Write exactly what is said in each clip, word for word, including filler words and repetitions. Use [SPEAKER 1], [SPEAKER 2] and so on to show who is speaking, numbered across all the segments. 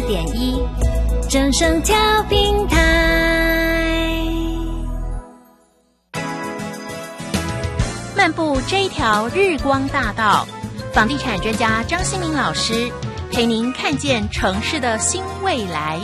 [SPEAKER 1] 点一，正声调频台。漫步这一条日光大道，房地产专家张新民老师陪您看见城市的新未来。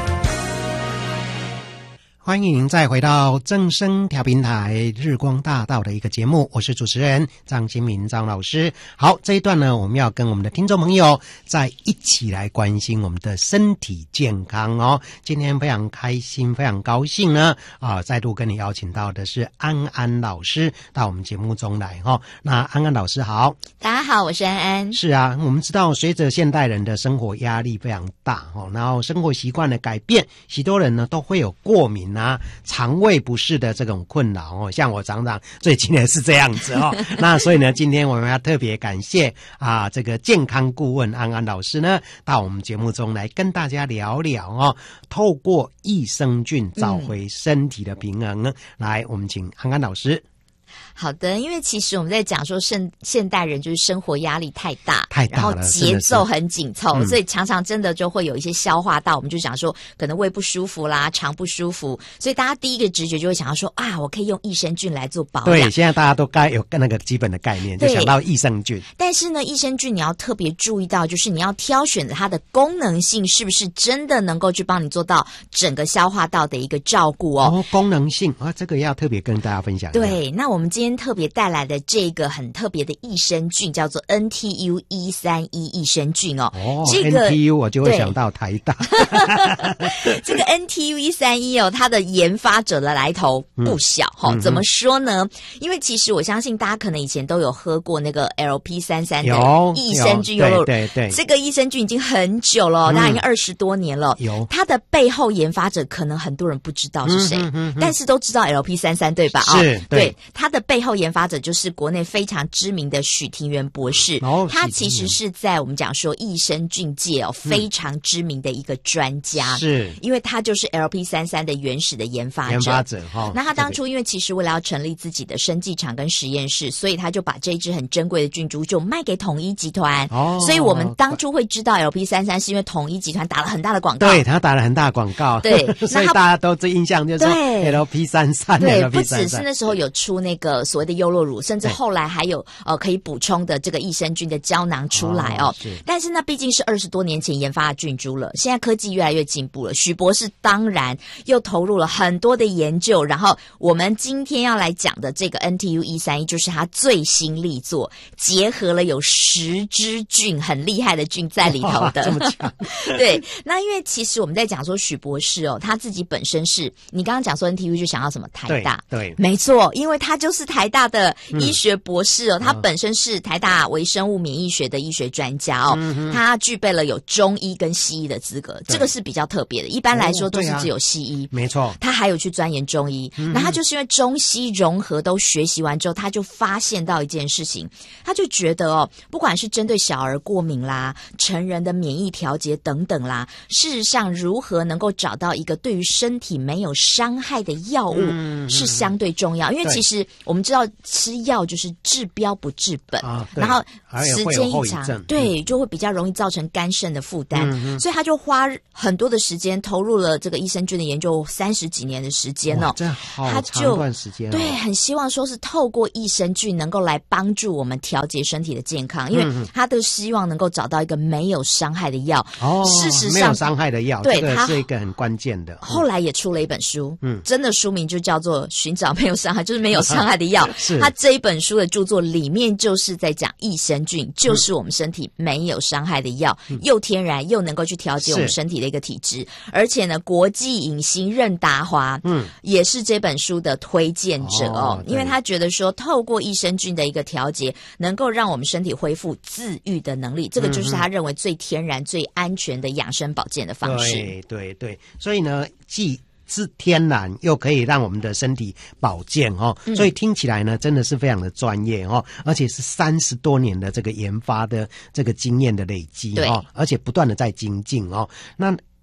[SPEAKER 2] 欢迎再回到正声调频台日光大道的一个节目，我是主持人张新民张老师。好，这一段呢，我们要跟我们的听众朋友再一起来关心我们的身体健康哦。今天非常开心，非常高兴呢，啊，再度跟你邀请到的是安安老师到我们节目中来哈、哦。那安安老师好。
[SPEAKER 1] 大家好，我是安安。
[SPEAKER 2] 是啊，我们知道随着现代人的生活压力非常大哦，然后生活习惯的改变，许多人呢都会有过敏啊、肠胃不适的这种困扰哦，像我常常最近也是这样子哦。那所以呢，今天我们要特别感谢啊，这个健康顾问安安老师呢，到我们节目中来跟大家聊聊哦，透过益生菌找回身体的平衡。嗯、来，我们请安安老师。
[SPEAKER 3] 好的，因为其实我们在讲说现现代人就是生活压力太大，
[SPEAKER 2] 太大了，
[SPEAKER 3] 然后节奏很紧凑、
[SPEAKER 2] 嗯，
[SPEAKER 3] 所以常常真的就会有一些消化道，我们就讲说可能胃不舒服啦，肠不舒服，所以大家第一个直觉就会想到说啊，我可以用益生菌来做保养。
[SPEAKER 2] 对，现在大家都该有那个基本的概念，就想到益生菌。
[SPEAKER 3] 但是呢，益生菌你要特别注意到，就是你要挑选的它的功能性是不是真的能够去帮你做到整个消化道的一个照顾哦。
[SPEAKER 2] 哦，功能性啊，这个要特别跟大家分享一下。
[SPEAKER 3] 对，那我们今天特别带来的这个很特别的益生菌叫做 N T U 一三一 益生菌哦。
[SPEAKER 2] 哦，
[SPEAKER 3] 这个
[SPEAKER 2] N T U 我就会想到台大。
[SPEAKER 3] 这个 N T U 一三一哦，它的研发者的来头不小哈、嗯哦。怎么说呢？因为其实我相信大家可能以前都有喝过那个 L P 三三 的益生菌优酪乳，
[SPEAKER 2] 对对对，
[SPEAKER 3] 这个益生菌已经很久了、哦，大概已经二十多年了。
[SPEAKER 2] 有
[SPEAKER 3] 它的背后研发者可能很多人不知道是谁，嗯哼嗯哼，但是都知道 L P 三三 对吧？
[SPEAKER 2] 是，
[SPEAKER 3] 哦、对，它的背后研发者就是国内非常知名的许庭元博士。哦，他其实是在我们讲说益生菌界哦、嗯、非常知名的一个专家，
[SPEAKER 2] 是
[SPEAKER 3] 因为他就是 L P 三三 的原始的研发者。
[SPEAKER 2] 研发者哈、哦。
[SPEAKER 3] 那他当初因为其实为了要成立自己的生技厂跟实验室，所以他就把这支很珍贵的菌株就卖给统一集团。哦，所以我们当初会知道 L P 三三 是因为统一集团打了很大的广告，
[SPEAKER 2] 对，他打了很大的广告，
[SPEAKER 3] 对，
[SPEAKER 2] 所以大家都这印象就是说 L P 三三，
[SPEAKER 3] 对，不只是那时候有出那个所谓的优酪乳，甚至后来还有呃可以补充的这个益生菌的胶囊出来哦。哦是但是那毕竟是二十多年前研发的菌株了，现在科技越来越进步了。许博士当然又投入了很多的研究，然后我们今天要来讲的这个 N T U 一三一就是他最新力作，结合了有十支菌很厉害的菌在里头的。
[SPEAKER 2] 这么强
[SPEAKER 3] 对，那因为其实我们在讲说许博士哦，他自己本身是你刚刚讲说 N T U 就想要什么台大，
[SPEAKER 2] 对，对
[SPEAKER 3] 没错，因为他就是台大的医学博士哦，嗯、他本身是台大微生物免疫学的医学专家哦，嗯、他具备了有中医跟西医的资格，这个是比较特别的。一般来说都是只有西医，
[SPEAKER 2] 哦啊、没错，
[SPEAKER 3] 他还有去钻研中医。嗯、那他就是因为中西融合都学习完之后，他就发现到一件事情，他就觉得哦，不管是针对小儿过敏啦、成人的免疫调节等等啦，事实上如何能够找到一个对于身体没有伤害的药物是相对重要，嗯、因为其实我们知道吃药就是治标不治本，啊、然后时间一长，对，就会比较容易造成肝肾的负担，嗯、所以他就花很多的时间投入了这个益生菌的研究，三十几年的时间哦，
[SPEAKER 2] 这好长段时间、哦，
[SPEAKER 3] 对，很希望说是透过益生菌能够来帮助我们调节身体的健康，因为他的希望能够找到一个没有伤害的药。哦，事实上
[SPEAKER 2] 没有伤害的药，
[SPEAKER 3] 对，
[SPEAKER 2] 这个是一个很关键的。
[SPEAKER 3] 后来也出了一本书，嗯，真的书名就叫做《寻找没有伤害》，就是没有伤害的药。是，他这一本书的著作里面就是在讲益生菌，就是我们身体没有伤害的药，嗯、又天然又能够去调节我们身体的一个体质。而且呢，国际影星任达华，嗯，也是这本书的推荐者哦，哦因为他觉得说，透过益生菌的一个调节，能够让我们身体恢复自愈的能力，这个就是他认为最天然、最安全的养生保健的方式。
[SPEAKER 2] 对对对，所以呢，既是天然又可以让我们的身体保健哦，嗯、所以听起来呢真的是非常的专业哦，而且是三十多年的这个研发的这个经验的累积哦，而且不断的在精进哦。那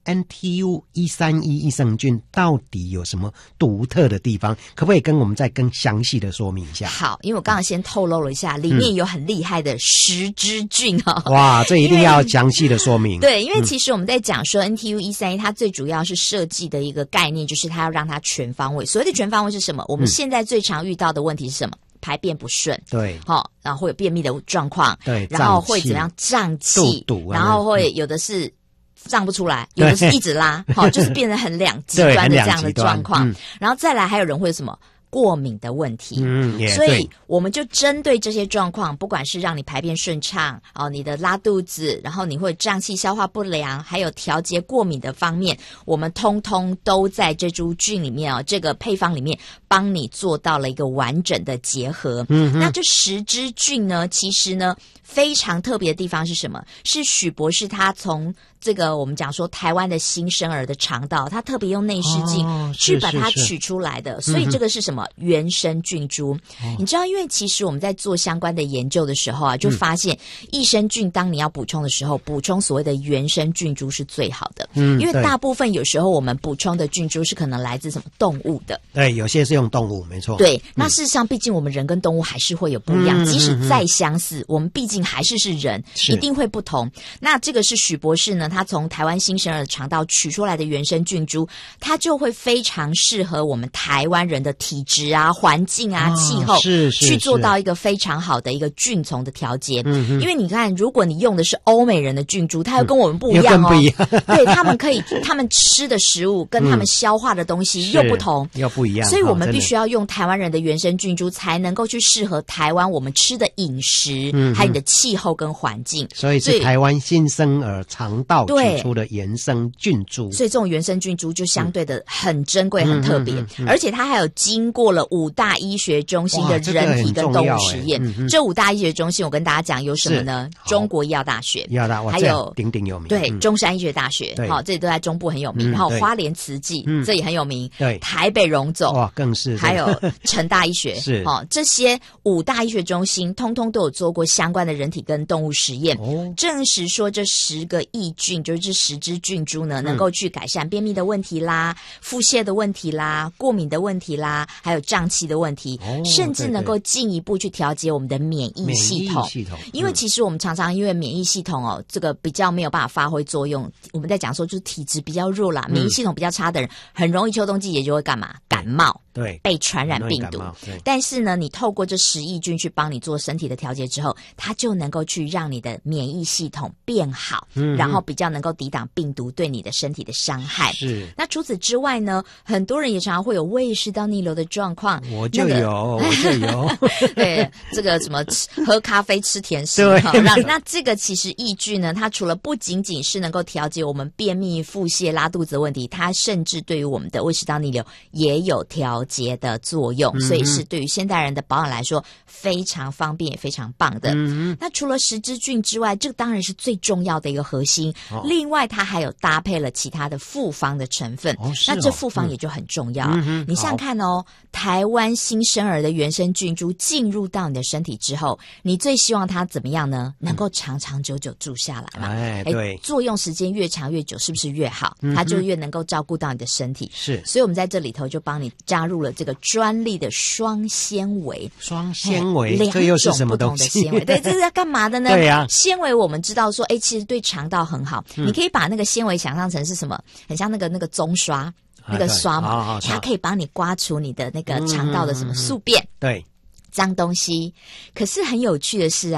[SPEAKER 2] N T U 一三一益生菌到底有什么独特的地方？可不可以跟我们再更详细的说明一下？
[SPEAKER 3] 好，因为我刚刚先透露了一下，里面有很厉害的十支菌哦。
[SPEAKER 2] 哇，这一定要详细的说明。
[SPEAKER 3] 对，因为其实我们在讲说 N T U 一三一，它最主要是设计的一个概念，就是它要让它全方位。所谓的全方位是什么？我们现在最常遇到的问题是什么？排便不顺，
[SPEAKER 2] 对，
[SPEAKER 3] 好、哦，然后会有便秘的状况，
[SPEAKER 2] 对，
[SPEAKER 3] 然后会怎么样胀气，
[SPEAKER 2] 肚肚，
[SPEAKER 3] 然后会有的是胀不出来，有的是一直拉，好、哦，就是变得很两极端的这样的状况、嗯。然后再来还有人会有什么？过敏的问题，
[SPEAKER 2] 嗯，
[SPEAKER 3] 所以我们就针对这些状况，不管是让你排便顺畅，哦，你的拉肚子，然后你会胀气、消化不良，还有调节过敏的方面，我们通通都在这株菌里面哦，这个配方里面帮你做到了一个完整的结合。嗯，那这十支菌呢，其实呢非常特别的地方是什么？是许博士他从这个我们讲说台湾的新生儿的肠道，他特别用内视镜去把它取出来的，哦、所以这个是什么？原生菌株、嗯。你知道，因为其实我们在做相关的研究的时候啊，就发现益生菌当你要补充的时候，补充所谓的原生菌株是最好的。嗯，因为大部分有时候我们补充的菌株是可能来自什么动物的。
[SPEAKER 2] 对，有些是用动物，没错。
[SPEAKER 3] 对，那事实上，毕竟我们人跟动物还是会有不一样，嗯、即使再相似，我们毕竟还是是人，一定会不同。那这个是许博士呢，他从台湾新生儿的肠道取出来的原生菌株，它就会非常适合我们台湾人的体质啊、环境啊、哦、气候，
[SPEAKER 2] 是是是，
[SPEAKER 3] 去做到一个非常好的一个菌丛的调节。嗯，因为你看，如果你用的是欧美人的菌株，它又跟我们不一样哦，
[SPEAKER 2] 嗯、不一样
[SPEAKER 3] 对，他们可以，他们吃的食物跟他们消化的东西又不同，
[SPEAKER 2] 又不一样，
[SPEAKER 3] 所以我们必须要用台湾人的原生菌株，才能够去适合台湾我们吃的饮食，嗯、还有你的气候跟环境。
[SPEAKER 2] 所以是台湾新生儿肠道取出的原生菌株，
[SPEAKER 3] 所以这种原生菌株就相对的很珍贵、嗯、很特别、嗯嗯嗯，而且它还有经过了五大医学中心的人体跟动物实验。这, 嗯、这五大医学中心，我跟大家讲有什么呢？中国医药大学，
[SPEAKER 2] 医药大还有鼎鼎有名，
[SPEAKER 3] 对、
[SPEAKER 2] 嗯，
[SPEAKER 3] 中山医学大学，好、哦，这里都在中部很有名。嗯、然后花莲慈济、嗯，这也很有名。对，台北荣总，
[SPEAKER 2] 哇，更是。
[SPEAKER 3] 还有成大医学，是哦，这些五大医学中心，通通都有做过相关的人体跟动物实验。哦，证实说这十个益菌，就是这十支菌株呢，能够去改善便秘的问题啦、腹泻的问题啦、过敏的问题啦，还有胀气的问题，哦、甚至能够进一步去调节我们的免疫系统。
[SPEAKER 2] 系统，
[SPEAKER 3] 因为其实我们常常因为免疫系统哦，这个比较没有办法发挥作用。我们在讲说，就是体质比较弱啦，免疫系统比较差的人，很容易秋冬季节就会干嘛？感冒。
[SPEAKER 2] 对，
[SPEAKER 3] 被传染病毒。但是呢，你透过这十益菌去帮你做身体的调节之后，它就能够去让你的免疫系统变好，嗯，然后比较能够抵挡病毒对你的身体的伤害。是。那除此之外呢，很多人也常常会有胃食道逆流的状况。
[SPEAKER 2] 我就有，那個、我就有。
[SPEAKER 3] 对，这个什么喝咖啡吃甜食，对，那那这个其实益菌呢，它除了不仅仅是能够调节我们便秘、腹泻、拉肚子的问题，它甚至对于我们的胃食道逆流也有调节的作用，嗯、所以是对于现代人的保养来说非常方便也非常棒的。嗯、那除了十支菌之外，这个当然是最重要的一个核心。哦、另外，它还有搭配了其他的复方的成分。哦、那这复方也就很重要。嗯、你想想看哦，台湾新生儿的原生菌株进入到你的身体之后，你最希望它怎么样呢？能够长长久久住下来嘛？
[SPEAKER 2] 哎，对，
[SPEAKER 3] 作用时间越长越久，是不是越好？嗯、它就越能够照顾到你的身体。
[SPEAKER 2] 是，
[SPEAKER 3] 所以我们在这里头就帮你加入了这个专利的双纤维。
[SPEAKER 2] 双纤维，这又是什么东西？
[SPEAKER 3] 两种不同的纤维，对，这是要干嘛的呢？
[SPEAKER 2] 对呀、啊，
[SPEAKER 3] 纤维我们知道说，哎，其实对肠道很好。嗯、你可以把那个纤维想象成是什么？很像那个那个棕刷，那个刷嘛，啊、它可以帮你刮除你的那个肠道的什么宿便。
[SPEAKER 2] 对。
[SPEAKER 3] 脏东西，可是很有趣的是啊。